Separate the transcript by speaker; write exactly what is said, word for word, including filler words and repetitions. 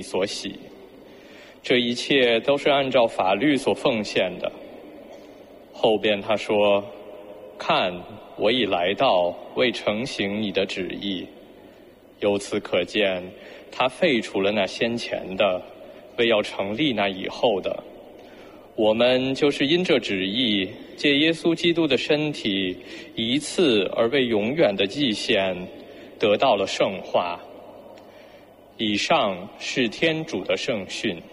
Speaker 1: 所喜。这一切都是按照法律所奉献的。后边他说，看，我已来到，为成行你的旨意。由此可见，他废除了那先前的，为要成立那以后的。我们就是因这旨意，借耶稣基督的身体，一次而为永远的祭献，得到了圣化。以上是天主的圣训。